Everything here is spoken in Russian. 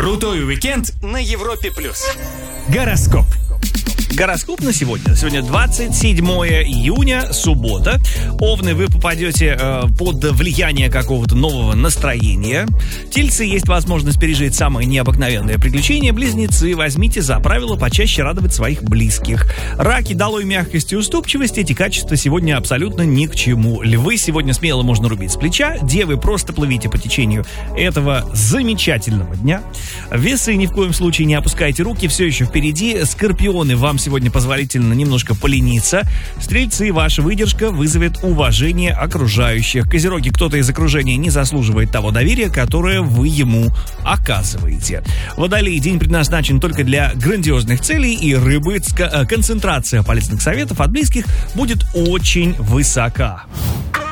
Крутой уикенд на Европе+. Гороскоп. Гороскоп на сегодня. Сегодня 27 июня, суббота. Овны, вы попадете под влияние какого-то нового настроения. Тельцы, есть возможность пережить самые необыкновенные приключения. Близнецы, возьмите за правило почаще радовать своих близких. Раки, долой мягкость и уступчивость. Эти качества сегодня абсолютно ни к чему. Львы, сегодня смело можно рубить с плеча. Девы, просто плывите по течению этого замечательного дня. Весы, ни в коем случае не опускайте руки, все еще впереди. Скорпионы, вам сегодня позволительно немножко полениться. Стрельцы, ваша выдержка вызовет уважение окружающих. Козероги, кто-то из окружения не заслуживает того доверия, которое вы ему оказываете. Водолеи, день предназначен только для грандиозных целей, и рыбы, концентрация полезных советов от близких будет очень высока.